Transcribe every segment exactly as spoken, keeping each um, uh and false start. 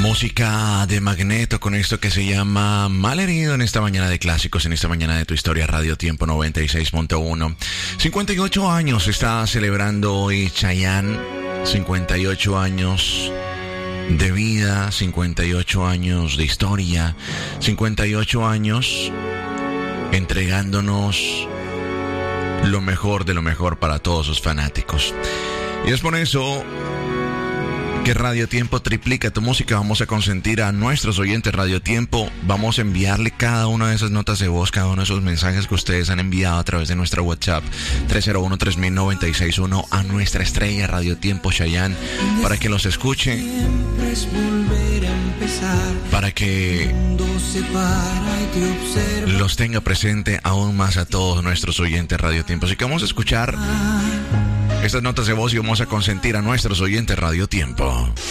Música de Magneto con esto que se llama Malherido en esta mañana de clásicos, en esta mañana de tu historia, Radio Tiempo noventa y seis punto uno. cincuenta y ocho años está celebrando hoy Chayanne, cincuenta y ocho años de vida, cincuenta y ocho años de historia, cincuenta y ocho años entregándonos lo mejor de lo mejor para todos sus fanáticos. Y es por eso que Radio Tiempo triplica tu música. Vamos a consentir a nuestros oyentes Radio Tiempo. Vamos a enviarle cada una de esas notas de voz, cada uno de esos mensajes que ustedes han enviado a través de nuestra WhatsApp tres cero uno, tres mil, noventa y seis uno a nuestra estrella Radio Tiempo Chayanne, para que los escuche, para que los tenga presente aún más a todos nuestros oyentes Radio Tiempo. Así que vamos a escuchar estas notas de voz y vamos a consentir a nuestros oyentes Radio Tiempo.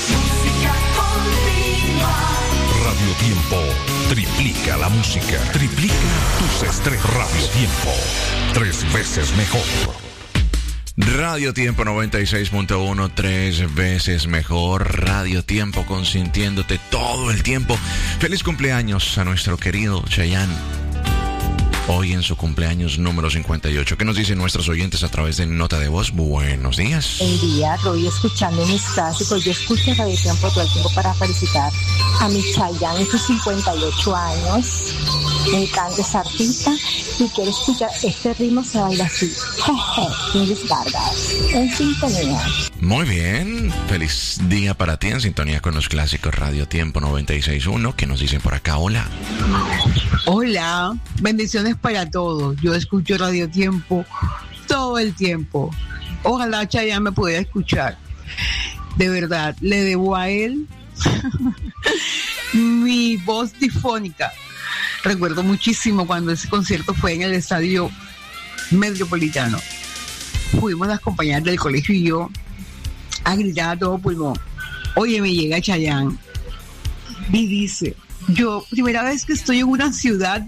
Radio Tiempo triplica la música, triplica tus estrellas. Radio Tiempo, tres veces mejor. Radio Tiempo noventa y seis punto uno, tres veces mejor. Radio Tiempo consintiéndote todo el tiempo. Feliz cumpleaños a nuestro querido Chayanne, hoy en su cumpleaños número cincuenta y ocho. ¿Qué nos dicen nuestros oyentes a través de nota de voz? Buenos días. Buen día, Roy, escuchando mis clásicos. Yo escucho Radio Tiempo todo el tiempo para felicitar a mi Chayanne en sus cincuenta y ocho años. Me encanta esa artista y quiero escuchar este ritmo, se baila así. Jeje, sin descargas, en sintonía. Muy bien, feliz día para ti, en sintonía con los clásicos. Radio Tiempo noventa y seis punto uno. ¿Qué nos dicen por acá? Hola. Hola, bendiciones para todos. Yo escucho Radio Tiempo todo el tiempo. Ojalá Chayanne me pudiera escuchar. De verdad, le debo a él mi voz difónica. Recuerdo muchísimo cuando ese concierto fue en el Estadio Metropolitano. Fuimos las compañeras del colegio y yo a gritar a todo pulmón. Oye, me llega Chayanne y dice: yo, primera vez que estoy en una ciudad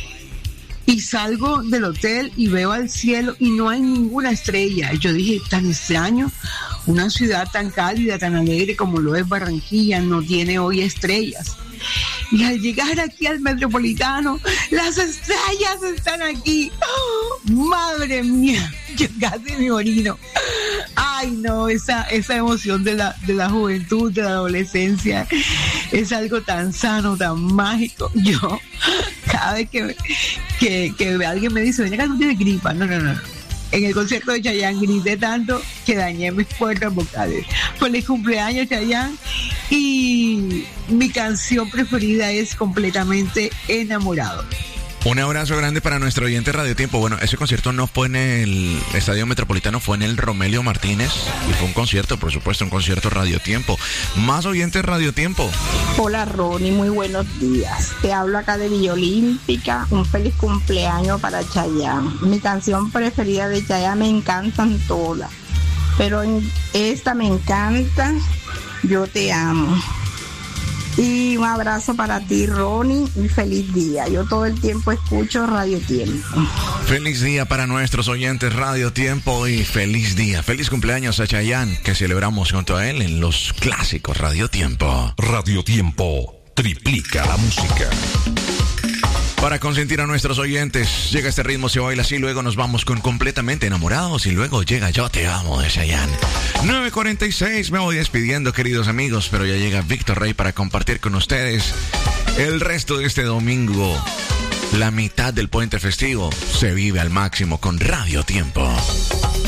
y salgo del hotel y veo al cielo y no hay ninguna estrella. Yo dije, tan extraño, una ciudad tan cálida, tan alegre como lo es Barranquilla, no tiene hoy estrellas. Y al llegar aquí al Metropolitano, las estrellas están aquí. ¡Oh, madre mía! Yo casi me orino. Ay, no, esa, esa emoción de la, de la juventud, de la adolescencia, es algo tan sano, tan mágico. Yo, cada vez que, que, que alguien me dice, ven acá, no tienes gripa. No, no, no. En el concierto de Chayanne grité tanto que dañé mis cuerdas vocales. Feliz cumpleaños, Chayanne. Y mi canción preferida es Completamente Enamorado. Un abrazo grande para nuestro oyente Radio Tiempo. Bueno, ese concierto no fue en el Estadio Metropolitano, fue en el Romelio Martínez. Y fue un concierto, por supuesto, un concierto Radio Tiempo. Más oyentes Radio Tiempo. Hola, Ronnie, muy buenos días. Te hablo acá de Villa Olímpica. Un feliz cumpleaños para Chayanne. Mi canción preferida de Chayanne, me encantan todas, pero en esta me encanta Yo Te Amo. Y un abrazo para ti, Ronnie, y feliz día. Yo todo el tiempo escucho Radio Tiempo. Feliz día para nuestros oyentes Radio Tiempo y feliz día. Feliz cumpleaños a Chayanne, que celebramos junto a él en los clásicos Radio Tiempo. Radio Tiempo triplica la música. Para consentir a nuestros oyentes, llega este ritmo, se baila así, luego nos vamos con Completamente Enamorados y luego llega Yo Te Amo de Chayanne. nueve cuarenta y seis, me voy despidiendo, queridos amigos, pero ya llega Víctor Rey para compartir con ustedes el resto de este domingo. La mitad del puente festivo se vive al máximo con Radio Tiempo.